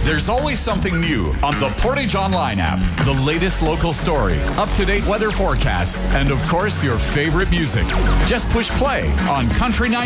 There's always something new on the Portage Online app. The latest local story, up-to-date weather forecasts, and of course, your favorite music. Just push play on Country 9.